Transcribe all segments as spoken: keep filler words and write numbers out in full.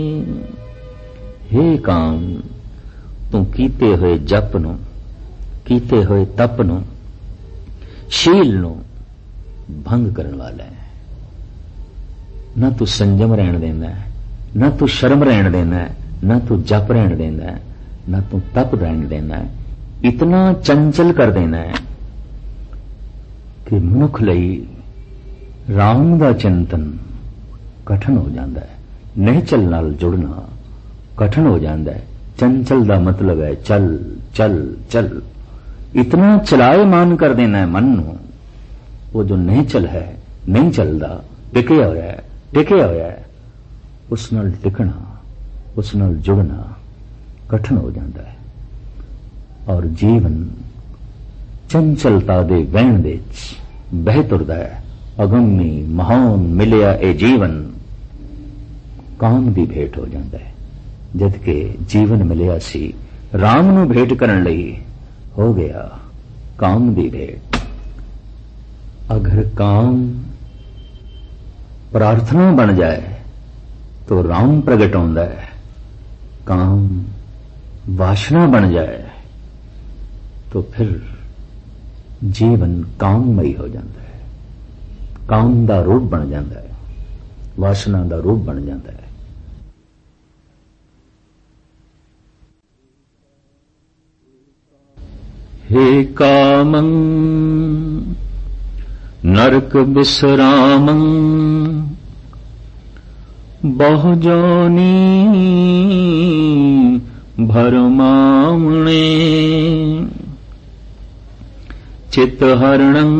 हे काम, तू कीते होए जप नूं, कीते होए तप नूं, शील नूं भंग करन वाला है। ना तू संजम रहन देंदा है, ना तू शर्म रहन देंदा है, ना तू जप रहन देंदा है, ना तू तप रहन देंदा है। इतना चंचल कर देना है कि मनुख लई राम दा चिंतन कठिन हो जाता है, निहचल नाल जुड़ना कठिन हो जाता है। चंचल दा मतलब है चल चल चल, इतना चलायमान कर देना है मन नूं, वो जो निहचल है, नहीं चलता, टिके होया है, टिके होया है, उस नाल टिकना, उस नाल जुड़ना कठिन हो जाता है। और जीवन चंचलता दे वहण दे बह तुरदा है। अगम्मी महान मिलिया ए जीवन, काम दी भेंट हो जाता है। जद के जीवन मिलिया सी राम नूं भेंट करन लई, हो गया काम दी भेंट। अगर काम प्रार्थना बन जाए तो राम प्रगट होता है, काम वासना बन जाए तो फिर जीवन काममयी हो जाता है, काम दा रूप बन जाता है, वासना दा रूप बन जाता है। हे कामं नरक विश्रामं बहु जोनी भरमामणे चित्तहरणं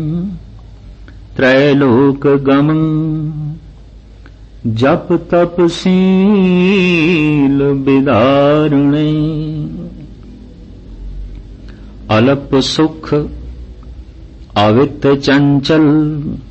त्रैलोक गमं जप तप शील विदारणे अलप सुख अवित चंचल